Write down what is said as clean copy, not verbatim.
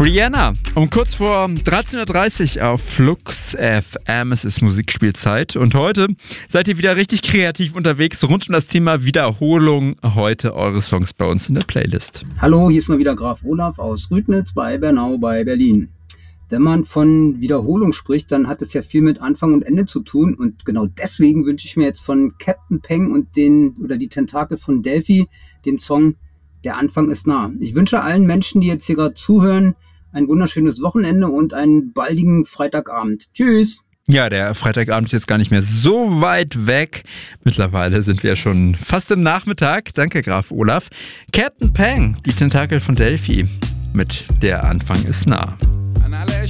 Rihanna, um kurz vor 13.30 Uhr auf Flux FM. Es ist Musikspielzeit und heute seid ihr wieder richtig kreativ unterwegs rund um das Thema Wiederholung. Heute eure Songs bei uns in der Playlist. Hallo, hier ist mal wieder Graf Olaf aus Rüdnitz bei Bernau bei Berlin. Wenn man von Wiederholung spricht, dann hat es ja viel mit Anfang und Ende zu tun und genau deswegen wünsche ich mir jetzt von Captain Peng und die Tentakel von Delphi den Song Der Anfang ist nah. Ich wünsche allen Menschen, die jetzt hier gerade zuhören, ein wunderschönes Wochenende und einen baldigen Freitagabend. Tschüss! Ja, der Freitagabend ist jetzt gar nicht mehr so weit weg. Mittlerweile sind wir schon fast im Nachmittag. Danke, Graf Olaf. Captain Peng, die Tentakel von Delphi mit Der Anfang ist nah. An alle